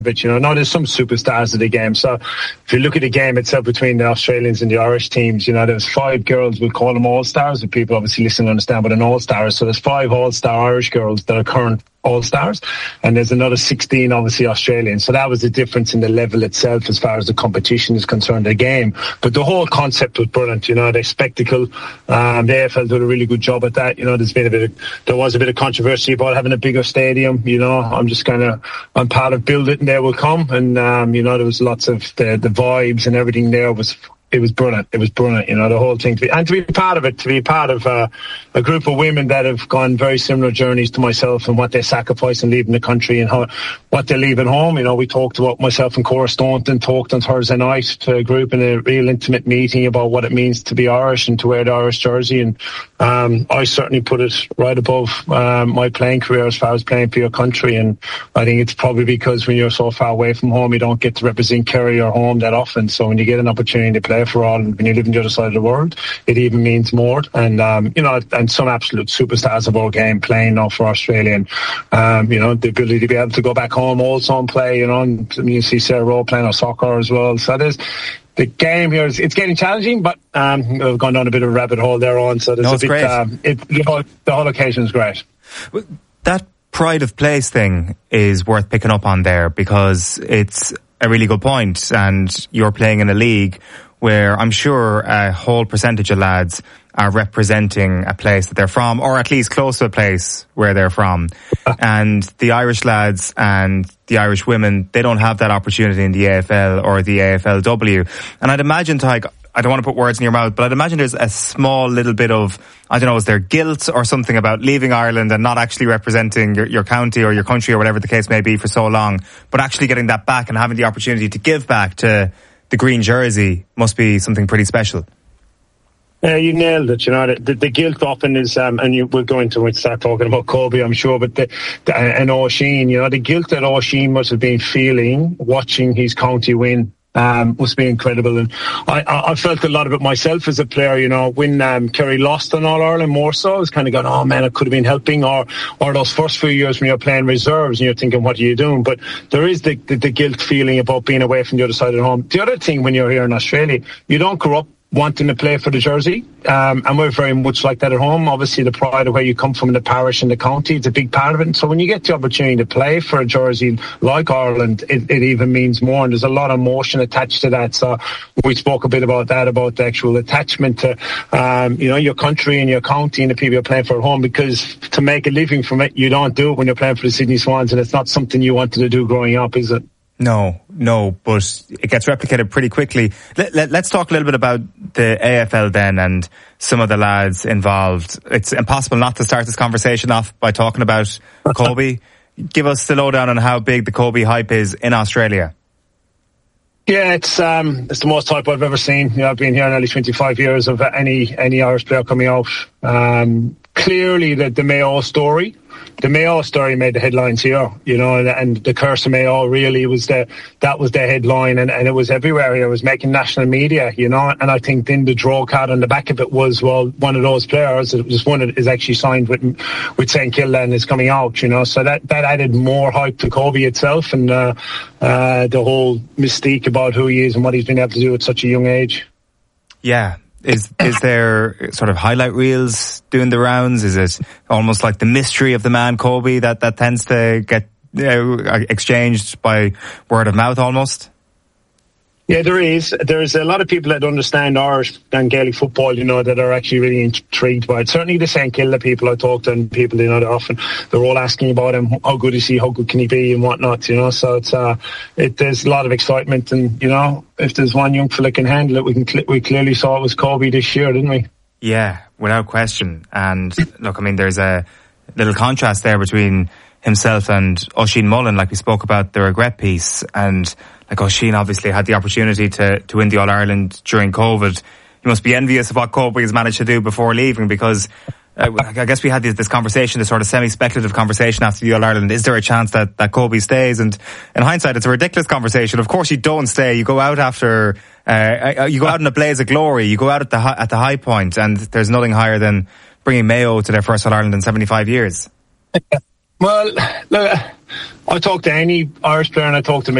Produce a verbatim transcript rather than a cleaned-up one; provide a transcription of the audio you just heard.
But, you know, now there's some superstars of the game. So if you look at the game itself between the Australians and the Irish teams, you know, there's five girls, we'll call them all-stars, if people obviously listen and understand what an all-star is. So there's five all-star Irish girls that are current all-stars, and there's another sixteen obviously Australian. So that was the difference in the level itself as far as the competition is concerned, the game. But the whole concept was brilliant, you know, the spectacle. Um, the A F L did a really good job at that. You know, there's been a bit of, there was a bit of controversy about having a bigger stadium. You know, I'm just kind of, I'm part of build it and there will come. And, um, you know, there was lots of the, the vibes and everything there was, it was brilliant. It was brilliant, you know, the whole thing. To be, and to be part of it, to be part of uh, a group of women that have gone very similar journeys to myself and what they sacrifice in leaving the country and how what they leave at home. You know, we talked about, myself and Cora Staunton talked on Thursday night to a group in a real intimate meeting about what it means to be Irish and to wear the Irish jersey. And um, I certainly put it right above um, my playing career as far as playing for your country. And I think it's probably because when you're so far away from home, you don't get to represent Kerry or home that often. So when you get an opportunity to play for all, and when you live on the other side of the world, it even means more. And um, you know, and some absolute superstars of our game playing now for Australia, and um, you know, the ability to be able to go back home also and play. You know, and you see Sarah Rowe playing our soccer as well. So there's the game here is it's getting challenging, but um, we've gone down a bit of a rabbit hole there on. So there's no, a bit. Great. Um, it, the, whole, the whole occasion is great. That pride of place thing is worth picking up on there, because it's a really good point, and you're playing in a league where I'm sure a whole percentage of lads are representing a place that they're from, or at least close to a place where they're from. And the Irish lads and the Irish women, they don't have that opportunity in the A F L or the A F L W. And I'd imagine, Tyke, I don't want to put words in your mouth, but I'd imagine there's a small little bit of, I don't know, is there guilt or something about leaving Ireland and not actually representing your, your county or your country or whatever the case may be for so long, but actually getting that back and having the opportunity to give back to the green jersey must be something pretty special. Yeah, you nailed it. You know, the, the, the guilt often is, um, and you, we'll go into when we start talking about Kobe, I'm sure, but the, the and Oisín, you know, the guilt that Oisín must have been feeling watching his county win um, must be incredible. And I, I, I felt a lot of it myself as a player. You know, when um, Kerry lost on All Ireland, more so, I was kind of going, oh man, I could have been helping. Or, or those first few years when you're playing reserves and you're thinking, what are you doing? But there is the, the, the guilt feeling about being away from the other side of home. The other thing when you're here in Australia, you don't grow up wanting to play for the jersey, um, and we're very much like that at home. Obviously, the pride of where you come from in the parish and the county, it's a big part of it. And so when you get the opportunity to play for a jersey like Ireland, it, it even means more, and there's a lot of emotion attached to that. So we spoke a bit about that, about the actual attachment to um, you know, your country and your county and the people you're playing for at home, because to make a living from it, you don't do it when you're playing for the Sydney Swans, and it's not something you wanted to do growing up, is it? No, no, but it gets replicated pretty quickly. Let, let, let's talk a little bit about the A F L then and some of the lads involved. It's impossible not to start this conversation off by talking about Kobe. Give us the lowdown on how big the Kobe hype is in Australia. Yeah, it's um, it's the most hype I've ever seen. You know, I've been here nearly twenty-five years of any any Irish player coming out. Um, clearly, the, the Mayo story. The Mayo story made the headlines here, you know, and, and the curse of Mayo really was the, that was the headline, and, and it was everywhere. It was making national media, you know, and I think then the draw card on the back of it was, well, one of those players, it was one that is actually signed with, with Saint Kilda and is coming out, you know, so that, that added more hype to Kobe itself, and, uh, uh, the whole mystique about who he is and what he's been able to do at such a young age. Yeah. Is is there sort of highlight reels doing the rounds? Is it almost like the mystery of the man Kobe that, that tends to get uh, exchanged by word of mouth almost? Yeah, there is. There's a lot of people that understand Irish and Gaelic football, you know, that are actually really intrigued by it. Certainly the Saint Kilda people I talk to, and people, you know, they're often, they're all asking about him, how good is he, how good can he be, and whatnot, you know. So it's, uh, it, there's a lot of excitement, and, you know, if there's one young fella can handle it, we can, cl- we clearly saw it was Kobe this year, didn't we? Yeah, without question. And look, I mean, there's a little contrast there between himself and Oisín Mullin, like we spoke about the regret piece, and like Oisín obviously had the opportunity to, to win the All-Ireland during COVID. He must be envious of what Kobe has managed to do before leaving, because uh, I guess we had this, this conversation, this sort of semi-speculative conversation after the All-Ireland. Is there a chance that, that Kobe stays? And in hindsight, it's a ridiculous conversation. Of course you don't stay. You go out after, uh, you go out in a blaze of glory. You go out at the, at the high point, and there's nothing higher than bringing Mayo to their first All-Ireland in seventy-five years. Well, look, I talk to any Irish player and I talk to